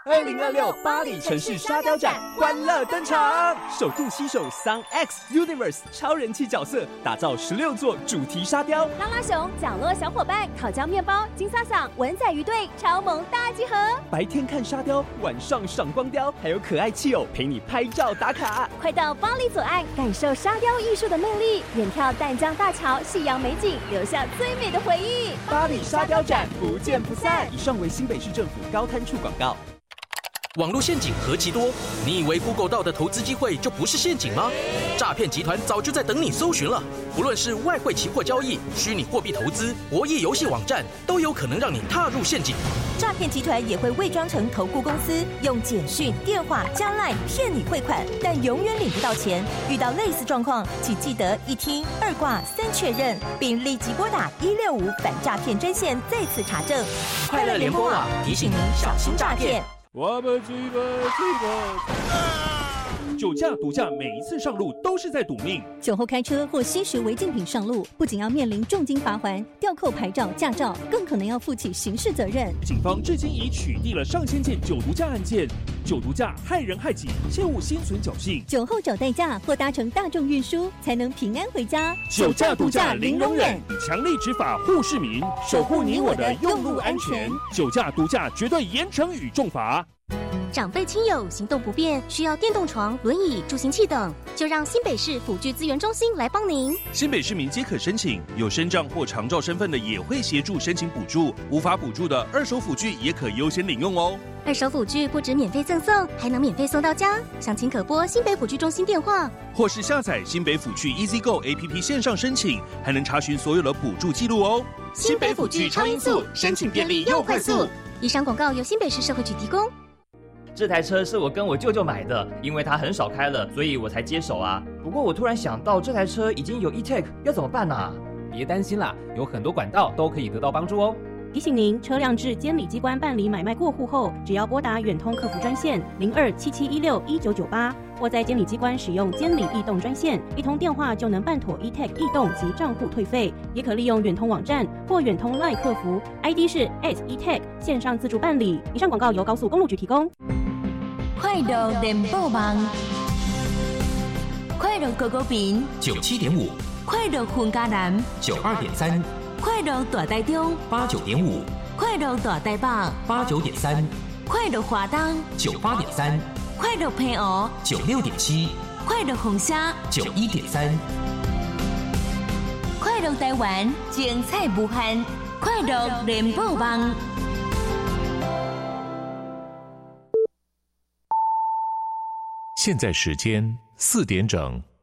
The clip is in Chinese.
2026巴黎城市沙雕展欢乐登场，首度携手 Sun X Universe 超人气角色，打造16座主题沙雕。 拉拉熊、角落小伙伴、烤焦面包、金萨桑、文仔鱼队超萌大集合。 白天看沙雕，晚上赏光雕，还有可爱气偶陪你拍照打卡。 快到巴黎左岸，感受沙雕艺术的魅力，远眺淡江大桥、夕阳美景，留下最美的回忆。 巴黎沙雕展不见不散。以上为新北市政府高滩处广告。 网络陷阱何其多，你以为 Google 到的投资机会就不是陷阱吗？诈骗集团早就在等你搜寻了。不论是外汇期货交易、虚拟货币投资、博弈游戏网站，都有可能让你踏入陷阱。 诈骗集团也会伪装成投顾公司，用简讯、电话加 LINE 骗你汇款，但永远领不到钱。遇到类似状况，请记得1听2挂3确认，并立即拨打165反诈骗专线再次查证。快乐联播网提醒您小心诈骗。 我们酒驾、毒驾，每一次上路都是在赌命。 酒后开车或吸食违禁品上路，不仅要面临重金罚锾、吊扣牌照、驾照，更可能要负起刑事责任。 警方至今已取缔了上千件酒毒驾案件，酒毒驾害人害己，切勿心存侥幸。 酒后找代驾或搭乘大众运输，才能平安回家。 酒驾、毒驾零容忍，以强力执法护市民，守护你我的用路安全。酒驾、毒驾绝对严惩与重罚。 长辈亲友行动不便，需要电动床、轮椅、助行器等，就让新北市辅具资源中心来帮您。 新北市民皆可申请，有身障或长照身份的也会协助申请补助，无法补助的二手辅具也可优先领用哦。 二手辅具不止免费赠送，还能免费送到家。详情可拨新北辅具中心电话， 或是下载新北辅具 EasyGo APP 线上申请，还能查询所有的补助记录哦。 新北辅具超音速，申请便利又快速。以上广告由新北市社会局提供。 这台车是我跟我舅舅买的，因为他很少开了，所以我才接手啊。不过我突然想到，这台车已经有 E-Tech， 要怎么办啊？ 别担心啦，有很多管道都可以得到帮助哦。 提醒您，车辆至监理机关办理买卖过户后，只要拨打远通客服专线0277161998，或在监理机关使用监理易动专线，一通电话就能办妥 E-Tech 易动及账户退费。也可利用远通网站或远通 LINE 客服 ，ID 是 @E-Tech 线上自助办理。以上广告由高速公路局提供。 快乐联播网，快乐高高屏 97.5， 快乐混家南 92.3， 快乐大台中 89.5， 快乐大台北 89.3， 快乐华东 98.3， 快乐平湖 96.7， 快乐红沙 91.3， 快乐台湾精彩无限，快乐联播网。 现在时间4点整。